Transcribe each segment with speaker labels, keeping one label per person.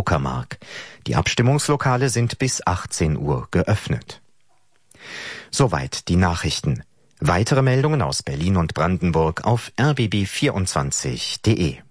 Speaker 1: Uckermark. Die Abstimmungslokale sind bis 18 Uhr geöffnet. Soweit die Nachrichten. Weitere Meldungen aus Berlin und Brandenburg auf rbb24.de.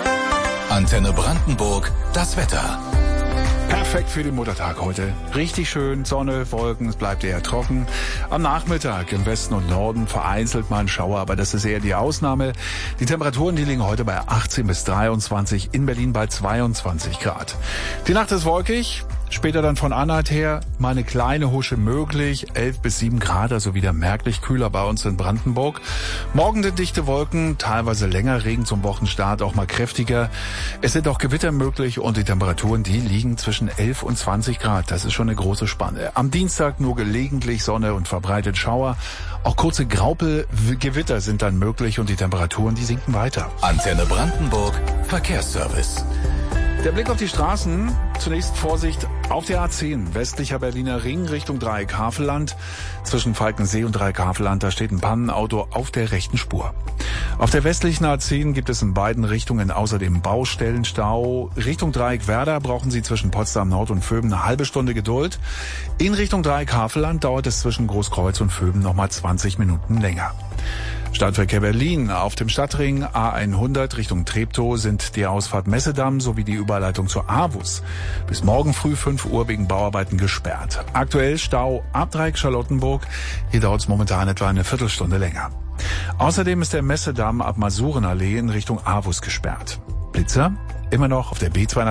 Speaker 2: Antenne Brandenburg, das Wetter.
Speaker 3: Perfekt für den Muttertag heute. Richtig schön, Sonne, Wolken, es bleibt eher trocken. Am Nachmittag im Westen und Norden vereinzelt mal ein Schauer, aber das ist eher die Ausnahme. Die Temperaturen, die liegen heute bei 18 bis 23, in Berlin bei 22 Grad. Die Nacht ist wolkig. Später dann von Anhalt her mal eine kleine Husche möglich, 11 bis 7 Grad, also wieder merklich kühler bei uns in Brandenburg. Morgen sind dichte Wolken, teilweise länger, Regen zum Wochenstart auch mal kräftiger. Es sind auch Gewitter möglich und die Temperaturen, die liegen zwischen 11 und 20 Grad. Das ist schon eine große Spanne. Am Dienstag nur gelegentlich Sonne und verbreitet Schauer. Auch kurze Graupelgewitter sind dann möglich und die Temperaturen, die sinken weiter.
Speaker 2: Antenne Brandenburg, Verkehrsservice.
Speaker 3: Der Blick auf die Straßen. Zunächst Vorsicht auf der A10, westlicher Berliner Ring Richtung Dreieck Havelland. Zwischen Falkensee und Dreieck Havelland, da steht ein Pannenauto auf der rechten Spur. Auf der westlichen A10 gibt es in beiden Richtungen außerdem Baustellenstau. Richtung Dreieck Werder brauchen Sie zwischen Potsdam Nord und Vöben eine halbe Stunde Geduld. In Richtung Dreieck Havelland dauert es zwischen Großkreuz und Vöben nochmal 20 Minuten länger. Stadtverkehr Berlin. Auf dem Stadtring A100 Richtung Treptow sind die Ausfahrt Messedamm sowie die Überleitung zur AWUS bis morgen früh 5 Uhr wegen Bauarbeiten gesperrt. Aktuell Stau ab Dreieck Charlottenburg. Hier dauert es momentan etwa eine Viertelstunde länger. Außerdem ist der Messedamm ab Masurenallee in Richtung AWUS gesperrt. Blitzer immer noch auf der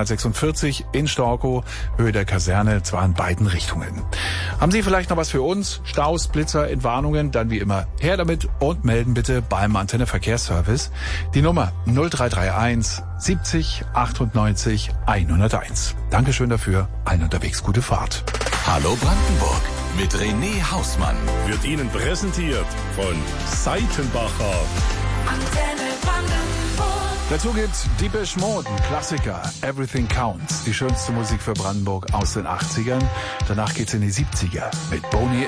Speaker 3: B246 in Storkow, Höhe der Kaserne, zwar in beiden Richtungen. Haben Sie vielleicht noch was für uns? Staus, Blitzer, Entwarnungen? Dann wie immer her damit und melden bitte beim Antenne Verkehrsservice. Die Nummer 0331 70 98 101. Dankeschön dafür. Allen unterwegs gute Fahrt.
Speaker 2: Hallo Brandenburg mit René Hausmann.
Speaker 4: Wird Ihnen präsentiert von Seitenbacher.
Speaker 5: Antenne Brandenburg.
Speaker 3: Dazu gibt's Depeche Mode, ein Klassiker, Everything Counts. Die schönste Musik für Brandenburg aus den 80ern. Danach geht's in die 70er mit Boney